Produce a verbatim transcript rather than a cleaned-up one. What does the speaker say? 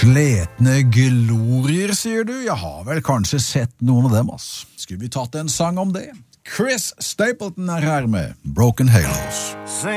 Sletne glorier, sier du? Jeg har vel kanskje sett noen av dem, ass. Skulle vi tatt en sang om det? Chris Stapleton er her med Broken Halos.